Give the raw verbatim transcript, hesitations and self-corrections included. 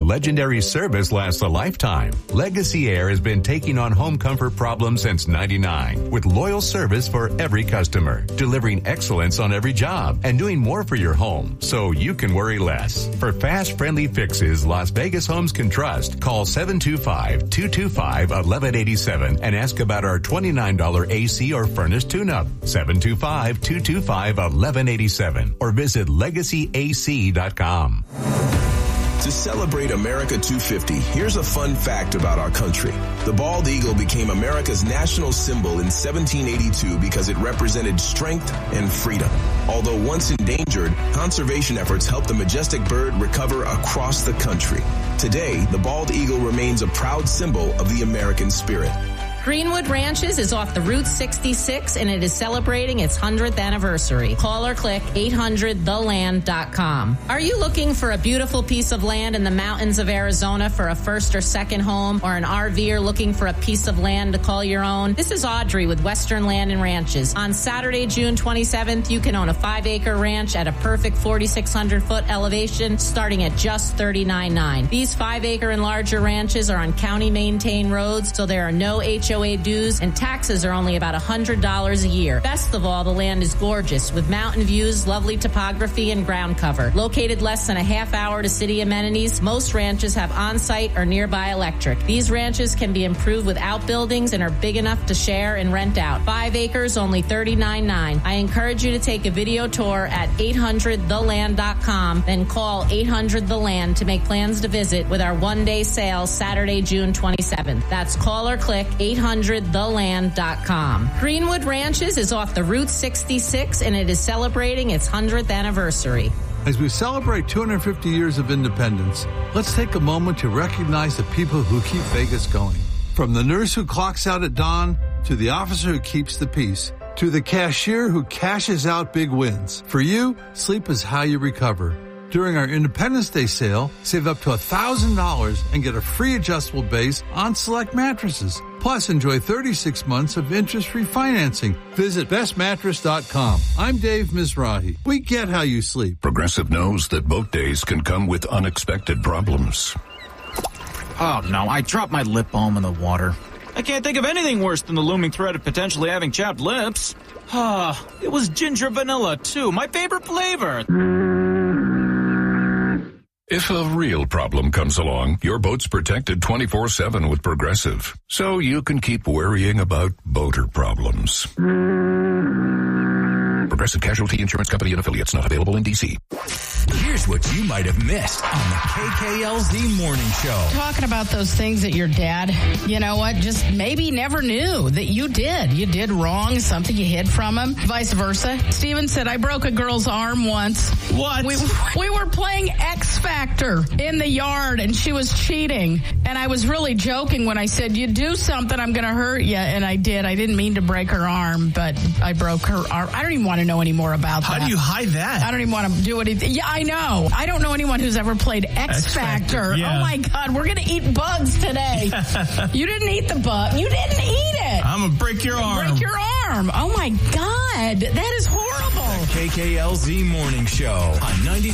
legendary service lasts a lifetime. Legacy Air has been taking on home comfort problems since ninety-nine with loyal service for every customer, delivering excellence on every job and doing more for your home so you can worry less. For fast, friendly fixes Las Vegas homes can trust, call seven two five, two two five, one one eight seven and ask about our twenty-nine dollars A C or furnace tune-up. seven two five, two two five, one one eight seven or visit legacy a c dot com. To celebrate America two fifty, here's a fun fact about our country. The bald eagle became America's national symbol in seventeen eighty-two because it represented strength and freedom. Although once endangered, conservation efforts helped the majestic bird recover across the country. Today, the bald eagle remains a proud symbol of the American spirit. Greenwood Ranches is off the Route sixty-six and it is celebrating its hundredth anniversary. Call or click eight hundred the land dot com. Are you looking for a beautiful piece of land in the mountains of Arizona for a first or second home, or an RVer looking for a piece of land to call your own? This is Audrey with Western Land and Ranches. On Saturday, June twenty-seventh, you can own a five acre ranch at a perfect forty-six hundred foot elevation starting at just thirty-nine nine. These five acre and larger ranches are on county maintained roads, so there are no H O A dues and taxes are only about one hundred dollars a year. Best of all, the land is gorgeous with mountain views, lovely topography, and ground cover. Located less than a half hour to city amenities, most ranches have on-site or nearby electric. These ranches can be improved with outbuildings and are big enough to share and rent out. Five acres, only thirty-nine nine. I encourage you to take a video tour at eight hundred the land dot com, then call eight hundred the land to make plans to visit with our one-day sale Saturday, June twenty-seventh. That's call or click eight hundred the land dot com. Greenwood Ranches is off the Route sixty-six and it is celebrating its hundredth anniversary. As we celebrate two hundred fifty years of independence, let's take a moment to recognize the people who keep Vegas going. From the nurse who clocks out at dawn, to the officer who keeps the peace, to the cashier who cashes out big wins. For you, sleep is how you recover. During our Independence Day sale, save up to one thousand dollars and get a free adjustable base on select mattresses. Plus, enjoy thirty-six months of interest-free financing. Visit best mattress dot com. I'm Dave Mizrahi. We get how you sleep. Progressive knows that boat days can come with unexpected problems. Oh, no, I dropped my lip balm in the water. I can't think of anything worse than the looming threat of potentially having chapped lips. Ah, it was ginger vanilla, too, my favorite flavor. If a real problem comes along, your boat's protected twenty-four seven with Progressive, so you can keep worrying about boater problems. Progressive Casualty Insurance Company and Affiliates, not available in D C. Here's what you might have missed on the K K L Z Morning Show. Talking about those things that your dad, you know what, just maybe never knew that you did. You did wrong, something you hid from him, vice versa. Steven said, I broke a girl's arm once. What? We, we were playing X Factor in the yard, and she was cheating. And I was really joking when I said, you do something, I'm going to hurt you. And I did. I didn't mean to break her arm, but I broke her arm. I don't even want to know any more about How that. How do you hide that? I don't even want to do anything. Yeah, I know. I don't know anyone who's ever played X, X Factor. Factor. Yeah. Oh, my God. We're going to eat bugs today. You didn't eat the bug. You didn't eat it. I'm going to break your arm. Break your arm. Oh, my God. That is horrible. The K K L Z Morning Show on ninety